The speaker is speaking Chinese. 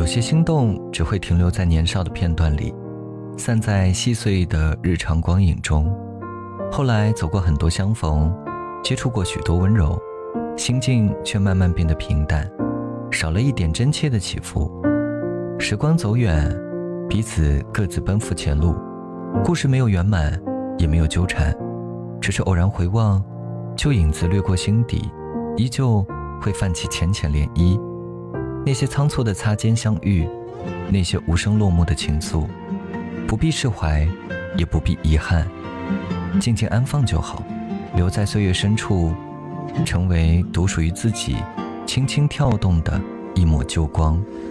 些心动只会停留在年少的片段里，散在细碎的日常光影中。后来走过很多相逢，接触过许多温柔，心境却慢慢变得平淡，少了一点真切的起伏。时光走远，彼此各自奔赴前路，故事没有圆满，也没有纠缠，只是偶然回望，旧影子掠过心底，依旧会泛起浅浅涟漪。那些仓促的擦肩相遇，那些无声落幕的情愫，不必释怀，也不必遗憾，静静安放就好，留在岁月深处，成为独属于自己轻轻跳动的一抹旧光。